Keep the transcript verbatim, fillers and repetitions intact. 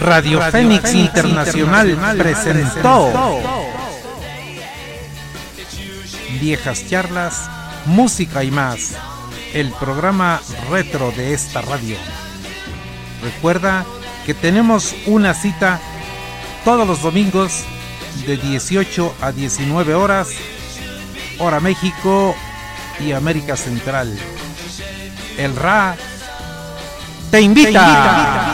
Radio, Radio Fénix, Fénix Internacional, Internacional presentó, presentó Viejas Charlas, Música y Más, el programa retro de esta radio. Recuerda que tenemos una cita todos los domingos de dieciocho a diecinueve horas, hora México y América Central. El R A te invita. Te invita.